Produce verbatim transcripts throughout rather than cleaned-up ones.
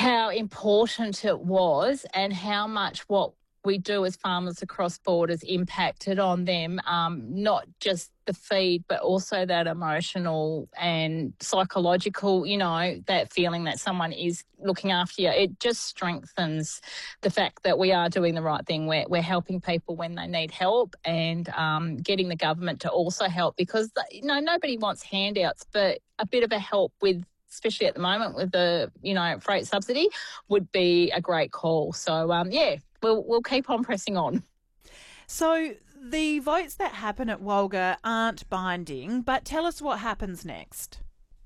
how important it was and how much what we do as farmers across borders impacted on them, um, not just the feed, but also that emotional and psychological, you know, that feeling that someone is looking after you. It just strengthens the fact that we are doing the right thing. We're, we're helping people when they need help and um, getting the government to also help because, you know, nobody wants handouts, but a bit of a help with, especially at the moment with the, you know, freight subsidy would be a great call. So, um, yeah, we'll we'll keep on pressing on. So the votes that happen at Walga aren't binding, but tell us what happens next.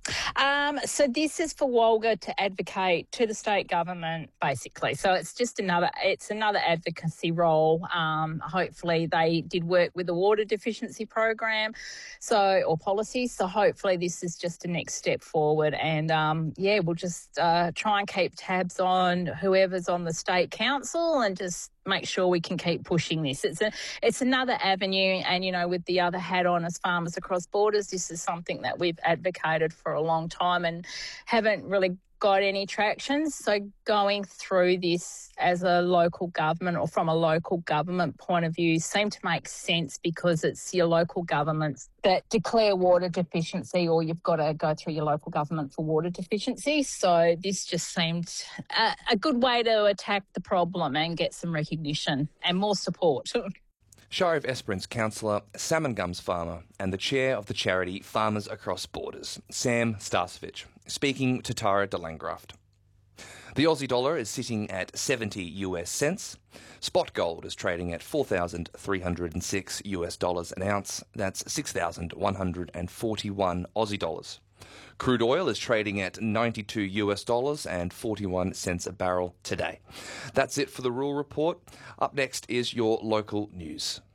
Um, so this is for Walga to advocate to the state government, basically. So it's just another, it's another advocacy role. Um, hopefully they did work with the water deficiency program, so or policy. So hopefully this is just a next step forward. And um, yeah, we'll just uh, try and keep tabs on whoever's on the state council and just make sure we can keep pushing this. It's a, it's another avenue, and you know, with the other hat on as farmers across borders, this is something that we've advocated for a long time and haven't really got any traction. So going through this as a local government or from a local government point of view seemed to make sense because it's your local governments that declare water deficiency, or you've got to go through your local government for water deficiency. So this just seemed a, a good way to attack the problem and get some recognition and more support. Shire of Esperance councillor, salmon gums farmer and the chair of the charity Farmers Across Borders, Sam Starcevich, speaking to Tara de Landgraft. The Aussie dollar is sitting at seventy US cents. Spot gold is trading at four thousand three hundred six US dollars an ounce. That's six thousand one hundred forty-one Aussie dollars. Crude oil is trading at ninety-two US dollars and forty-one cents a barrel today. That's it for the Rural Report. Up next is your local news.